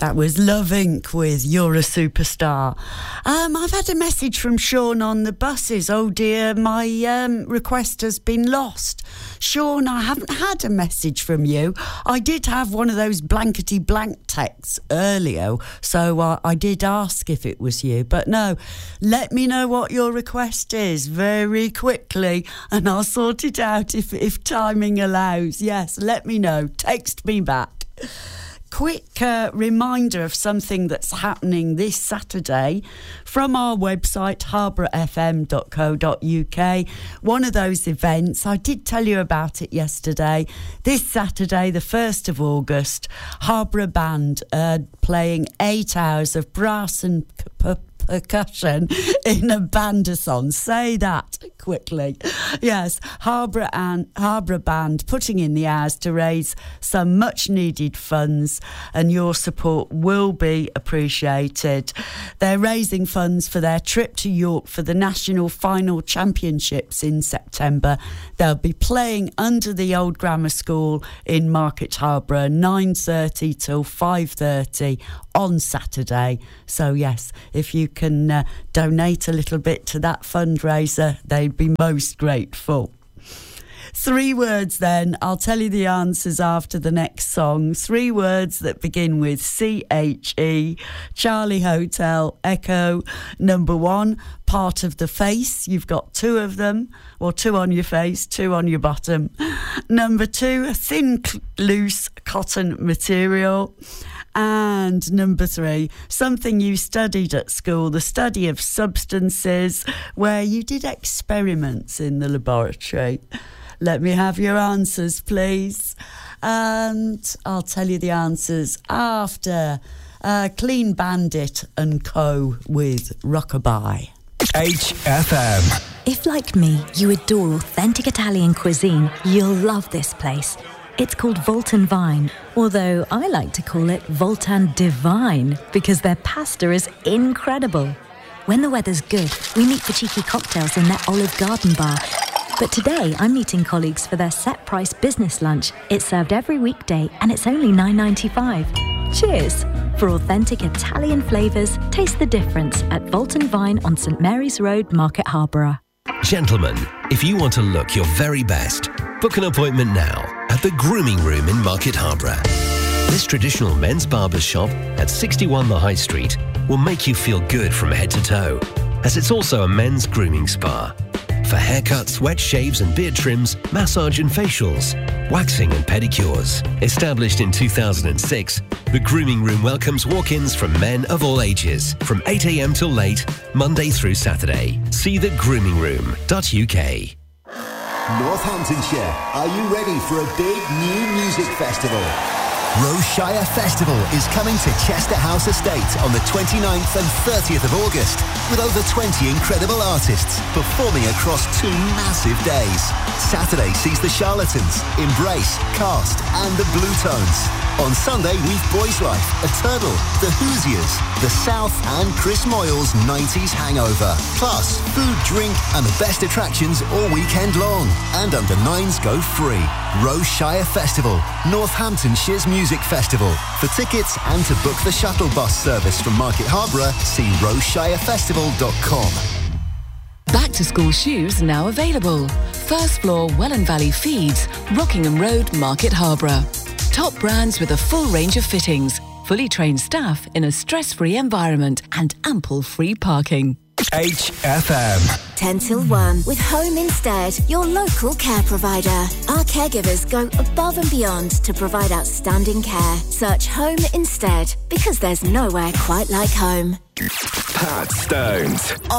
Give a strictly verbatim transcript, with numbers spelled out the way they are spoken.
That was Love Incorporated with You're a Superstar. Um, I've had a message from Sean on the buses. Oh dear, my um, request has been lost. Sean, I haven't had a message from you. I did have one of those blankety blank texts earlier, so uh, I did ask if it was you. But no, let me know what your request is very quickly and I'll sort it out if, if timing allows. Yes, let me know. Text me back. Quick uh, reminder of something that's happening this Saturday from our website, harborough f m dot co dot u k. One of those events, I did tell you about it yesterday. This Saturday, the first of August, Harborough Band uh, playing eight hours of brass and p- p- percussion in a bandathon. Say that quickly. Yes, Harborough and Harborough Band putting in the hours to raise some much needed funds, and your support will be appreciated. They're raising funds for their trip to York for the National Final Championships in September. They'll be playing under the Old Grammar School in Market Harborough, nine thirty till five thirty on Saturday. So yes, if you can uh, donate a little bit to that fundraiser, they'd be most grateful. Three words then. I'll tell you the answers after the next song. Three words that begin with C H E. Charlie Hotel Echo. Number one, part of the face. You've got two of them. Well, two on your face, two on your bottom. Number two, a thin, loose cotton material. And number three, something you studied at school, the study of substances, where you did experiments in the laboratory. Let me have your answers, please. And I'll tell you the answers after uh, Clean Bandit and Co. with Rockabye. H F M. If, like me, you adore authentic Italian cuisine, you'll love this place. It's called Voltan Vine, although I like to call it Voltan Divine because their pasta is incredible. When the weather's good, we meet for cheeky cocktails in their Olive Garden bar. But today, I'm meeting colleagues for their set-price business lunch. It's served every weekday and it's only nine ninety-five. Cheers! For authentic Italian flavours, taste the difference at Voltan Vine on St Mary's Road, Market Harborough. Gentlemen, if you want to look your very best, book an appointment now at the Grooming Room in Market Harborough. This traditional men's barber shop at sixty-one The High Street will make you feel good from head to toe, as it's also a men's grooming spa. For haircuts, wet shaves and beard trims, massage and facials, waxing and pedicures. Established in two thousand six, the Grooming Room welcomes walk-ins from men of all ages, from eight a m till late, Monday through Saturday. See the grooming room dot u k. Northamptonshire, are you ready for a big new music festival? Roshire Festival is coming to Chester House Estate on the twenty-ninth and thirtieth of August, with over twenty incredible artists performing across two massive days. Saturday sees the Charlatans, Embrace, Cast and the Blue Tones. On Sunday, we've Boys Life, Eternal, The Hoosiers, The South and Chris Moyle's nineties Hangover. Plus, food, drink and the best attractions all weekend long. And under nines go free. Roshire Festival, Northamptonshire's music festival. For tickets and to book the shuttle bus service from Market Harborough, see roshire festival dot com. Back to school shoes now available. First floor Welland Valley Feeds, Rockingham Road, Market Harborough. Top brands with a full range of fittings, fully trained staff in a stress-free environment and ample free parking. H F M. ten till one with Home Instead, your local care provider. Our caregivers go above and beyond to provide outstanding care. Search Home Instead, because there's nowhere quite like home. Pat Stones.